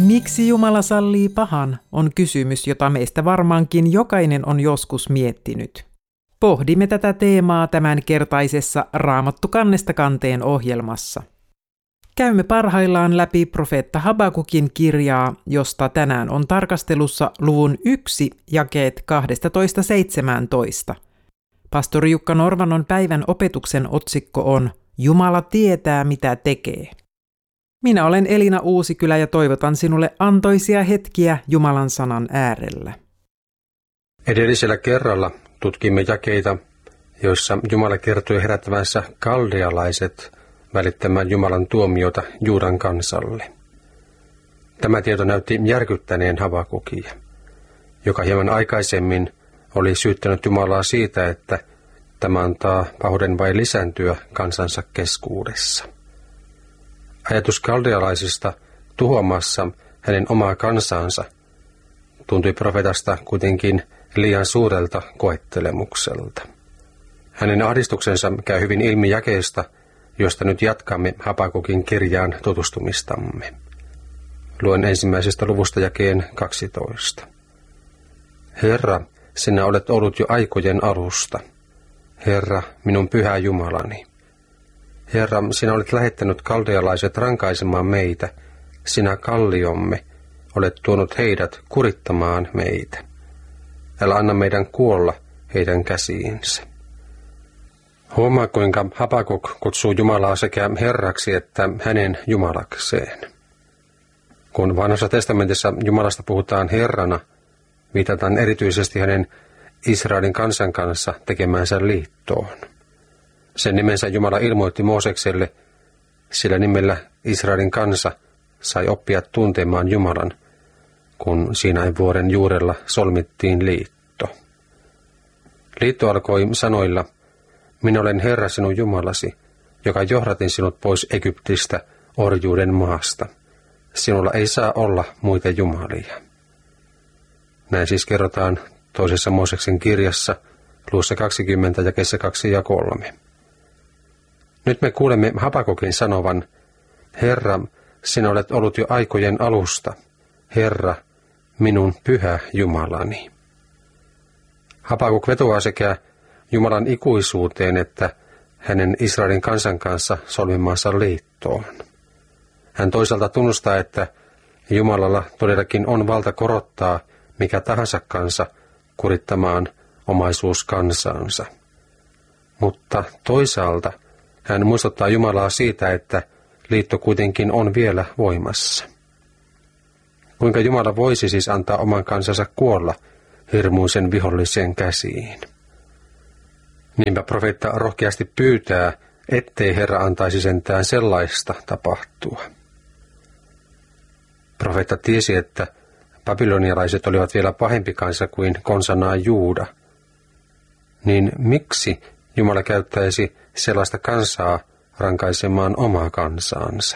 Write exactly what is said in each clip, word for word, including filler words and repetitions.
Miksi Jumala sallii pahan, on kysymys, jota meistä varmaankin jokainen on joskus miettinyt. Pohdimme tätä teemaa tämänkertaisessa Raamattu kannesta kanteen ohjelmassa. Käymme parhaillaan läpi profeetta Habakukin kirjaa, josta tänään on tarkastelussa luvun yksi jakeet kaksitoista seitsemäntoista. Pastori Jukka Norvanon päivän opetuksen otsikko on Jumala tietää mitä tekee. Minä olen Elina Uusikylä ja toivotan sinulle antoisia hetkiä Jumalan sanan äärellä. Edellisellä kerralla tutkimme jakeita, joissa Jumala kertoi herättävänsä kaldealaiset välittämään Jumalan tuomiota Juudan kansalle. Tämä tieto näytti järkyttäneen Habakukia, joka hieman aikaisemmin oli syyttänyt Jumalaa siitä, että tämä antaa pahuuden vain lisääntyä kansansa keskuudessa. Ajatus kaldealaisista tuhoamassa hänen omaa kansansa tuntui profetasta kuitenkin liian suurelta koettelemukselta. Hänen ahdistuksensa käy hyvin ilmi jakeesta, josta nyt jatkamme Habakukin kirjaan tutustumistamme. Luen ensimmäisestä luvusta jakeen kaksitoista. Herra, sinä olet ollut jo aikojen alusta. Herra, minun pyhä Jumalani. Herra, sinä olet lähettänyt kaldealaiset rankaisemaan meitä. Sinä kalliomme, olet tuonut heidät kurittamaan meitä. Älä anna meidän kuolla heidän käsiinsä. Huomaa, kuinka Habakuk kutsuu Jumalaa sekä Herraksi että hänen Jumalakseen. Kun Vanhassa testamentissa Jumalasta puhutaan Herrana, viitataan erityisesti hänen Israelin kansan kanssa tekemänsä liittoon. Sen nimensä Jumala ilmoitti Moosekselle, sillä nimellä Israelin kansa sai oppia tuntemaan Jumalan, kun Siinain vuoren juurella solmittiin liitto. Liitto alkoi sanoilla, minä olen Herra sinun Jumalasi, joka johdatin sinut pois Egyptistä orjuuden maasta. Sinulla ei saa olla muita jumalia. Näin siis kerrotaan toisessa Mooseksen kirjassa, luvussa kaksikymmentä jakeessa kaksi ja kolme. Nyt me kuulemme Habakukin sanovan, Herra, sinä olet ollut jo aikojen alusta. Herra, minun pyhä Jumalani. Habakuk vetoaa sekä Jumalan ikuisuuteen että hänen Israelin kansan kanssa solmimaansa liittoon. Hän toisaalta tunnustaa, että Jumalalla todellakin on valta korottaa mikä tahansa kansa kurittamaan omaisuus kansansa. Mutta toisaalta hän muistuttaa Jumalaa siitä, että liitto kuitenkin on vielä voimassa. Kuinka Jumala voisi siis antaa oman kansansa kuolla hirmuisen vihollisen käsiin? Niinpä profeetta rohkeasti pyytää, ettei Herra antaisi sentään sellaista tapahtua. Profeetta tiesi, että babylonialaiset olivat vielä pahempi kansa kuin konsanaan Juuda. Niin miksi Jumala käyttäisi sellaista kansaa rankaisemaan omaa kansaansa?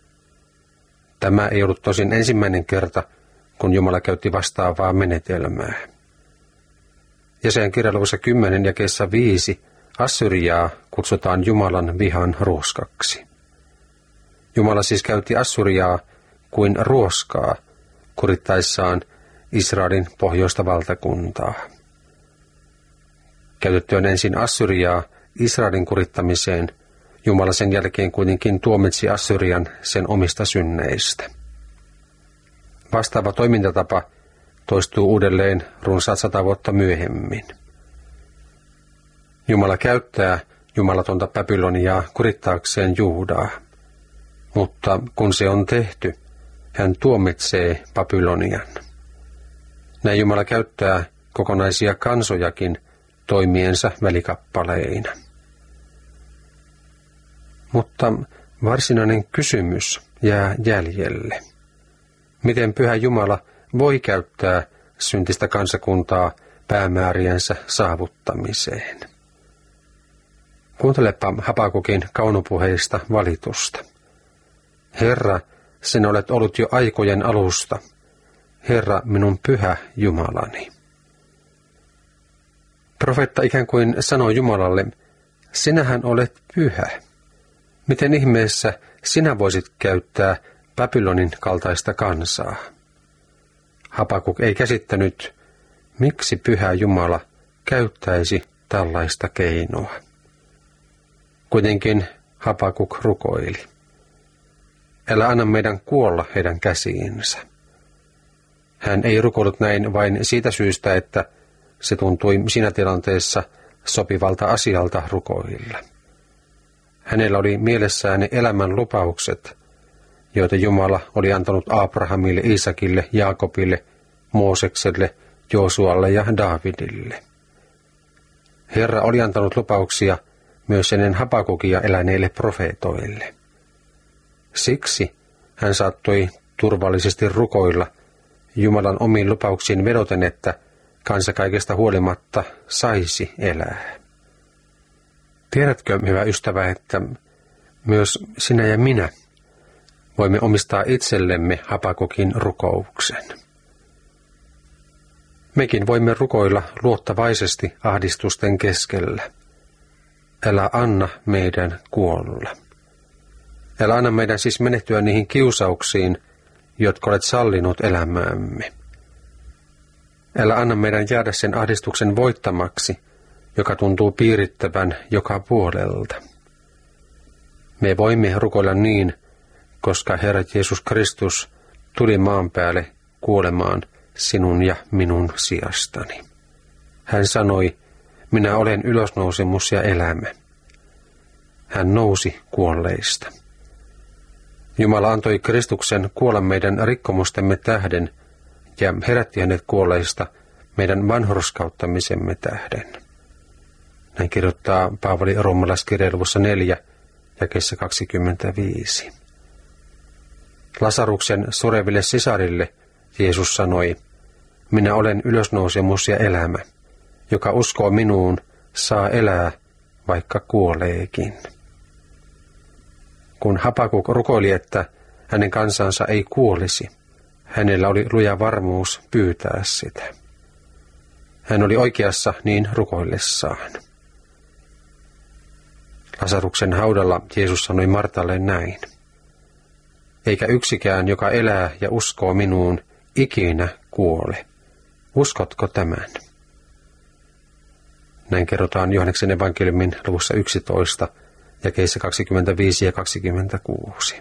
Tämä ei ollut tosin ensimmäinen kerta, kun Jumala käytti vastaavaa menetelmää. Jesajan kirjaluvussa kymmenen jakeessa viisi Assyriaa kutsutaan Jumalan vihan ruoskaksi. Jumala siis käytti Assyriaa kuin ruoskaa kurittaessaan Israelin pohjoista valtakuntaa. Käytettyään ensin Assyriaa Israelin kurittamiseen, Jumala sen jälkeen kuitenkin tuomitsi Assyrian sen omista synneistä. Vastaava toimintatapa toistuu uudelleen runsaat sata vuotta myöhemmin. Jumala käyttää jumalatonta Babyloniaa kurittaakseen Juudaa, mutta kun se on tehty, hän tuomitsee Babylonian. Näin Jumala käyttää kokonaisia kansojakin toimiensa välikappaleina. Mutta varsinainen kysymys jää jäljelle. Miten pyhä Jumala voi käyttää syntistä kansakuntaa päämääriensä saavuttamiseen? Kuuntelepa Habakukin kaunopuheista valitusta. Herra, sinä olet ollut jo aikojen alusta. Herra, minun pyhä Jumalani. Profeetta ikään kuin sanoi Jumalalle, sinähän olet pyhä. Miten ihmeessä sinä voisit käyttää Babylonin kaltaista kansaa. Habakuk ei käsittänyt, miksi Pyhä Jumala käyttäisi tällaista keinoa. Kuitenkin Habakuk rukoili. Älä anna meidän kuolla heidän käsiinsä. Hän ei rukoillut näin vain siitä syystä, että se tuntui siinä tilanteessa sopivalta asialta rukoilla. Hänellä oli mielessään ne elämän lupaukset, joita Jumala oli antanut Abrahamille, Iisakille, Jaakobille, Moosekselle, Joosualle ja Daavidille. Herra oli antanut lupauksia myös ennen Habakukia eläneille profeetoille. Siksi hän saattoi turvallisesti rukoilla Jumalan omiin lupauksiin vedoten, että kansa kaikesta huolimatta saisi elää. Tiedätkö, hyvä ystävä, että myös sinä ja minä voimme omistaa itsellemme Habakukin rukouksen. Mekin voimme rukoilla luottavaisesti ahdistusten keskellä. Älä anna meidän kuolla. Älä anna meidän siis menehtyä niihin kiusauksiin, jotka olet sallinut elämäämme. Älä anna meidän jäädä sen ahdistuksen voittamaksi, joka tuntuu piirittävän joka puolelta. Me voimme rukoilla niin, koska Herra Jeesus Kristus tuli maan päälle kuolemaan sinun ja minun sijastani. Hän sanoi, minä olen ylösnousemus ja elämä. Hän nousi kuolleista. Jumala antoi Kristuksen kuolla meidän rikkomustemme tähden ja herätti hänet kuolleista meidän vanhurskauttamisemme tähden. Näin kirjoittaa Paavali roomalaiskirjeen luvussa neljä, jakeessa kaksikymmentäviisi. Lasaruksen sureville sisarille Jeesus sanoi, minä olen ylösnousemus ja elämä. Joka uskoo minuun, saa elää, vaikka kuoleekin. Kun Habakuk rukoili, että hänen kansansa ei kuolisi, hänellä oli luja varmuus pyytää sitä. Hän oli oikeassa niin rukoillessaan. Lasaruksen haudalla Jeesus sanoi Martalle näin. Eikä yksikään, joka elää ja uskoo minuun, ikinä kuole. Uskotko tämän? Näin kerrotaan Johanneksen evankeliumin luvussa yksitoista, jakeissa kaksikymmentäviisi ja kaksikymmentäkuusi.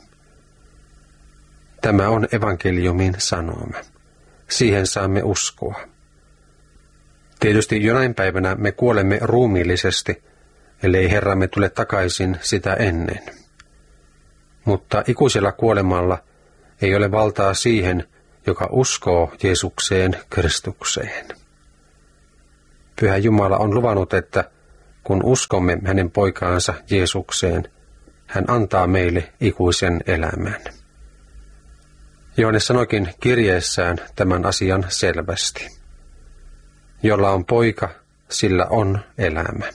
Tämä on evankeliumin sanoma. Siihen saamme uskoa. Tietysti jonain päivänä me kuolemme ruumiillisesti, ellei Herramme tule takaisin sitä ennen. Mutta ikuisella kuolemalla ei ole valtaa siihen, joka uskoo Jeesukseen Kristukseen. Pyhä Jumala on luvannut, että kun uskomme hänen poikaansa Jeesukseen, hän antaa meille ikuisen elämän. Johannes sanoikin kirjeessään tämän asian selvästi. Jolla on poika, sillä on elämä.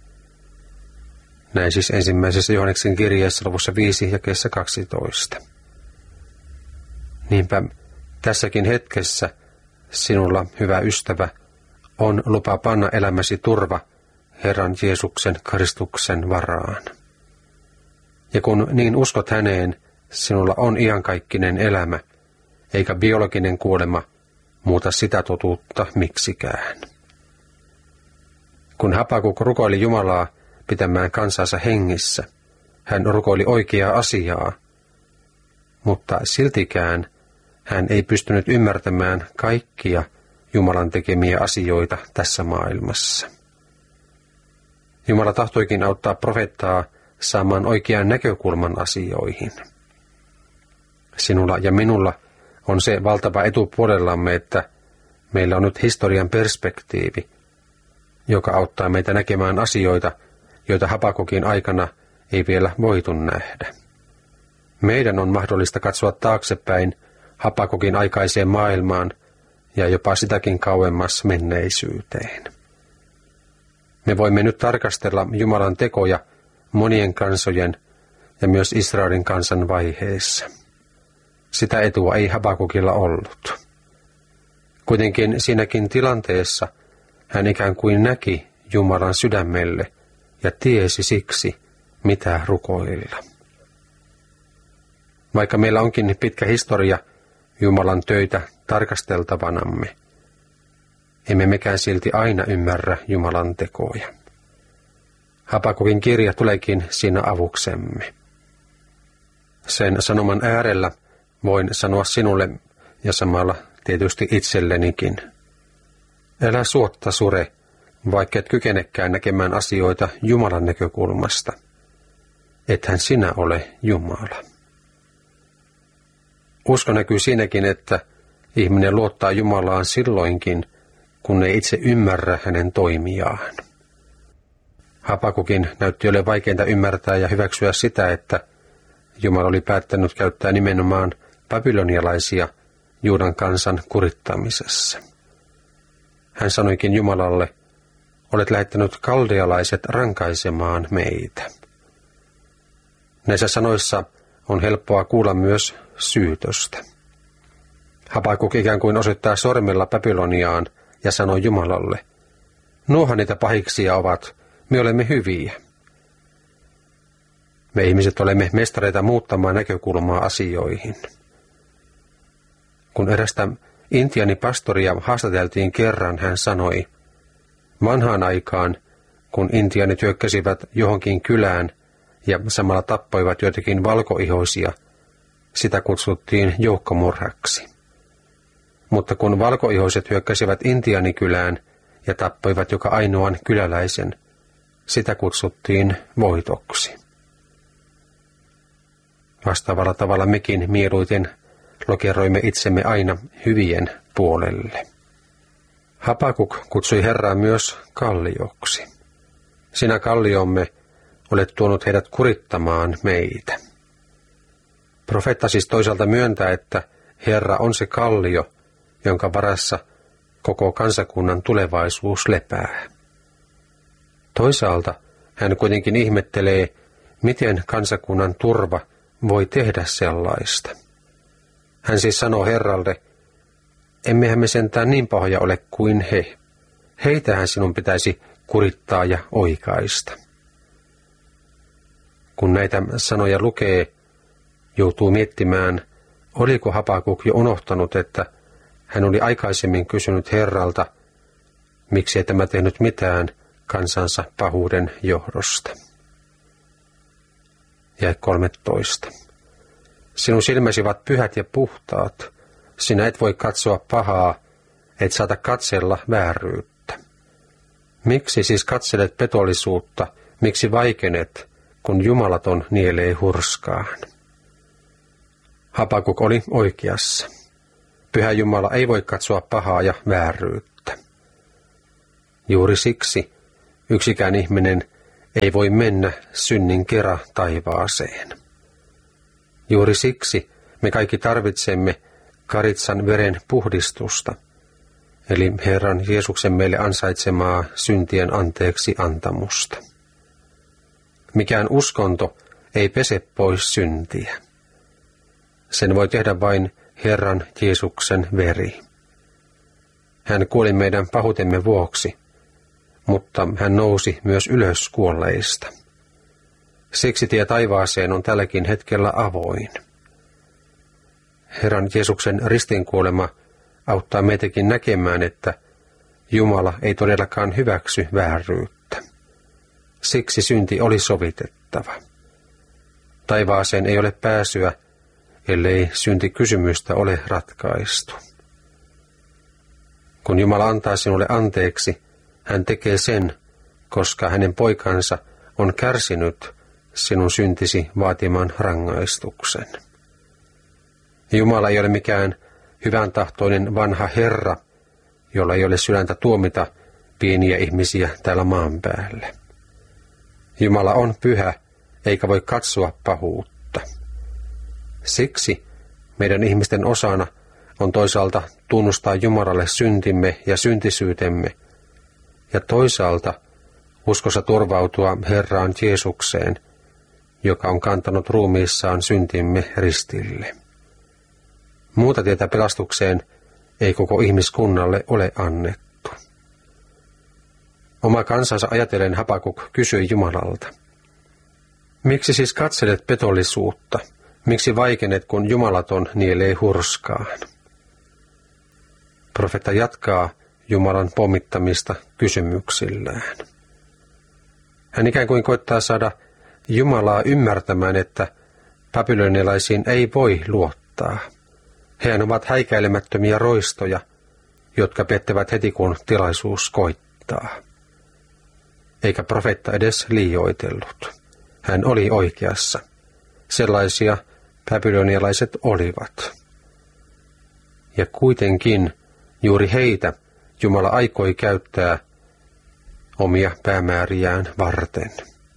Näin siis ensimmäisessä Johanneksen kirjeessä luvussa viisi jakeessa kaksitoista. Niinpä tässäkin hetkessä sinulla, hyvä ystävä, on lupa panna elämäsi turva Herran Jeesuksen Kristuksen varaan. Ja kun niin uskot häneen, sinulla on iankaikkinen elämä, eikä biologinen kuolema muuta sitä totuutta miksikään. Kun Habakuk rukoili Jumalaa pitämään kansansa hengissä, hän rukoili oikeaa asiaa, mutta siltikään hän ei pystynyt ymmärtämään kaikkia Jumalan tekemiä asioita tässä maailmassa. Jumala tahtoikin auttaa profeettaa saamaan oikean näkökulman asioihin. Sinulla ja minulla on se valtava etu puolellamme, että meillä on nyt historian perspektiivi, joka auttaa meitä näkemään asioita, joita Habakukin aikana ei vielä voitu nähdä. Meidän on mahdollista katsoa taaksepäin Habakukin aikaiseen maailmaan ja jopa sitäkin kauemmas menneisyyteen. Me voimme nyt tarkastella Jumalan tekoja monien kansojen ja myös Israelin kansan vaiheessa. Sitä etua ei Habakukilla ollut. Kuitenkin siinäkin tilanteessa hän ikään kuin näki Jumalan sydämelle ja tiesi siksi, mitä rukoilla. Vaikka meillä onkin pitkä historia Jumalan töitä tarkasteltavanamme, emme mekään silti aina ymmärrä Jumalan tekoja. Habakukin kirja tuleekin siinä avuksemme. Sen sanoman äärellä voin sanoa sinulle ja samalla tietysti itsellenikin. Älä suotta sure, vaikka et kykenekään näkemään asioita Jumalan näkökulmasta. Ethän sinä ole Jumala. Usko näkyy siinäkin, että ihminen luottaa Jumalaan silloinkin, kun ei itse ymmärrä hänen toimiaan. Habakukin näytti ole vaikeinta ymmärtää ja hyväksyä sitä, että Jumala oli päättänyt käyttää nimenomaan babylonialaisia Juudan kansan kurittamisessa. Hän sanoikin Jumalalle, olet lähettänyt kaldealaiset rankaisemaan meitä. Näissä sanoissa on helppoa kuulla myös syytöstä. Habakuk ikään kuin osoittaa sormella Babyloniaan ja sanoi Jumalalle, nuohan niitä pahiksia ovat, me olemme hyviä. Me ihmiset olemme mestareita muuttamaan näkökulmaa asioihin. Kun erästä intiaanipastoria haastateltiin kerran, hän sanoi, vanhaan aikaan, kun intiaanit hyökkäsivät johonkin kylään ja samalla tappoivat joitakin valkoihoisia, sitä kutsuttiin joukkomurhaksi. Mutta kun valkoihoiset hyökkäsivät intiaanikylään ja tappoivat joka ainoan kyläläisen, sitä kutsuttiin voitoksi. Vastaavalla tavalla mekin mieluiten lokeroimme itsemme aina hyvien puolelle. Habakuk kutsui Herraa myös kallioksi. Sinä kalliomme olet tuonut heidät kurittamaan meitä. Profeetta siis toisaalta myöntää, että Herra on se kallio, jonka varassa koko kansakunnan tulevaisuus lepää. Toisaalta hän kuitenkin ihmettelee, miten kansakunnan turva voi tehdä sellaista. Hän siis sanoo Herralle, emmehän me sentään niin pahoja ole kuin he. Heitähän sinun pitäisi kurittaa ja oikaista. Kun näitä sanoja lukee, joutuu miettimään, oliko Habakuk jo unohtanut, että hän oli aikaisemmin kysynyt Herralta, miksi ei tämä tehnyt mitään kansansa pahuuden johdosta. Jae kolmetoista. Sinun silmäsi ovat pyhät ja puhtaat. Sinä et voi katsoa pahaa, et saata katsella vääryyttä. Miksi siis katselet petollisuutta, miksi vaikenet, kun jumalaton nielee hurskaan? Habakuk oli oikeassa. Pyhä Jumala ei voi katsoa pahaa ja vääryyttä. Juuri siksi yksikään ihminen ei voi mennä synnin kera taivaaseen. Juuri siksi me kaikki tarvitsemme karitsan veren puhdistusta, eli Herran Jeesuksen meille ansaitsemaa syntien anteeksi antamusta. Mikään uskonto ei pese pois syntiä. Sen voi tehdä vain Herran Jeesuksen veri. Hän kuoli meidän pahuutemme vuoksi, mutta hän nousi myös ylös kuolleista. Siksi tie taivaaseen on tälläkin hetkellä avoin. Herran Jeesuksen ristinkuolema auttaa meitäkin näkemään, että Jumala ei todellakaan hyväksy vääryyttä. Siksi synti oli sovitettava. Taivaaseen ei ole pääsyä, ellei syntikysymystä ole ratkaistu. Kun Jumala antaa sinulle anteeksi, hän tekee sen, koska hänen poikansa on kärsinyt sinun syntisi vaatiman rangaistuksen. Jumala ei ole mikään hyvän tahtoinen vanha Herra, jolla ei ole sydäntä tuomita pieniä ihmisiä täällä maan päällä. Jumala on pyhä, eikä voi katsoa pahuutta. Siksi meidän ihmisten osana on toisaalta tunnustaa Jumalalle syntimme ja syntisyytemme, ja toisaalta uskossa turvautua Herraan Jeesukseen, joka on kantanut ruumiissaan syntimme ristille. Muuta tietä pelastukseen ei koko ihmiskunnalle ole annettu. Oma kansansa ajatellen Habakuk kysyi Jumalalta, miksi siis katselet petollisuutta, Miksi vaikenet, kun jumalaton nielee hurskaan? Profeetta jatkaa Jumalan pommittamista kysymyksillään. Hän ikään kuin koittaa saada Jumalaa ymmärtämään, että babylonialaisiin ei voi luottaa. Hehän ovat häikäilemättömiä roistoja, jotka pettävät heti kun tilaisuus koittaa. Eikä profeetta edes liioitellut. Hän oli oikeassa. Sellaisia babylonialaiset olivat. Ja kuitenkin juuri heitä Jumala aikoi käyttää omia päämääriään varten.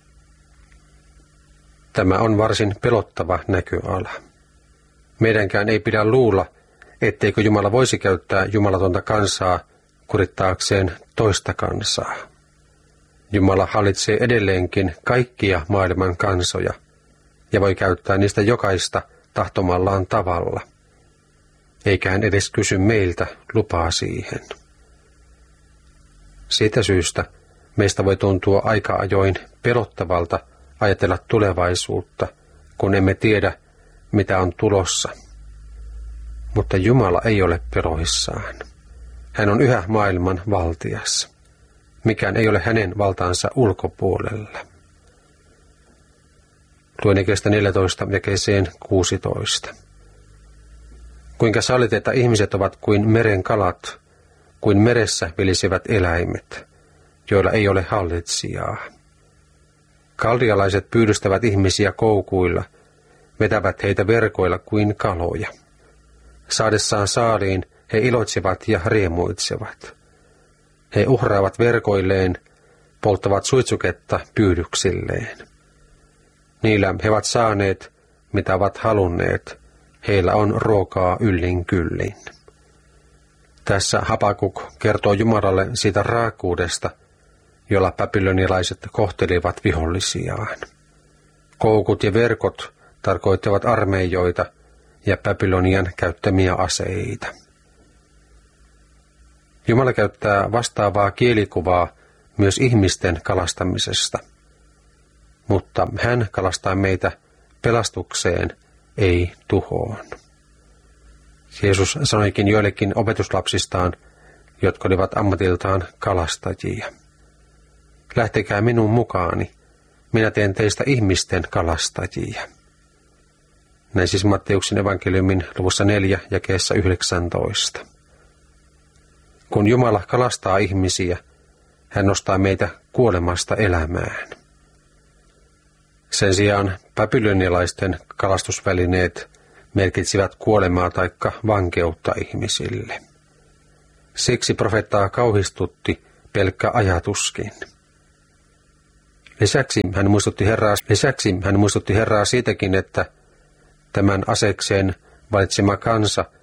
Tämä on varsin pelottava näköala. Meidänkään ei pidä luulla, etteikö Jumala voisi käyttää jumalatonta kansaa kurittaakseen toista kansaa. Jumala hallitsee edelleenkin kaikkia maailman kansoja ja voi käyttää niistä jokaista tahtomallaan tavalla. Eikä hän edes kysy meiltä lupaa siihen. Siitä syystä meistä voi tuntua aika ajoin pelottavalta ajatella tulevaisuutta, kun emme tiedä, mitä on tulossa. Mutta Jumala ei ole peloissaan. Hän on yhä maailman valtias. Mikään ei ole hänen valtaansa ulkopuolella. Luen jakeesta neljätoista jakeeseen kuusitoista. Kuinka sallit, että ihmiset ovat kuin meren kalat, kuin meressä vilisivät eläimet, joilla ei ole hallitsijaa. Kaldialaiset pyydystävät ihmisiä koukuilla, vetävät heitä verkoilla kuin kaloja. Saadessaan saaliin he iloitsevat ja riemuitsevat. He uhraavat verkoilleen, polttavat suitsuketta pyydyksilleen. Niillä he ovat saaneet, mitä ovat halunneet. Heillä on ruokaa yllin kyllin. Tässä Habakuk kertoo Jumalalle siitä raakuudesta, jolla babylonialaiset kohtelivat vihollisiaan. Koukut ja verkot tarkoittavat armeijoita ja Babylonian käyttämiä aseita. Jumala käyttää vastaavaa kielikuvaa myös ihmisten kalastamisesta, mutta hän kalastaa meitä pelastukseen, ei tuhoon. Jeesus sanoikin joillekin opetuslapsistaan, jotka olivat ammatiltaan kalastajia. Lähtekää minun mukaani, minä teen teistä ihmisten kalastajia. Näin siis Matteuksen evankeliumin luvussa neljä jakeessa yhdeksäntoista. Kun Jumala kalastaa ihmisiä, hän nostaa meitä kuolemasta elämään. Sen sijaan babylonialaisten kalastusvälineet merkitsivät kuolemaa taikka vankeutta ihmisille. Siksi profeettaa kauhistutti pelkkä ajatuskin. Lisäksi hän muistutti Herraa, lisäksi hän muistutti Herraa siitäkin, että tämän asekseen valitsema kansa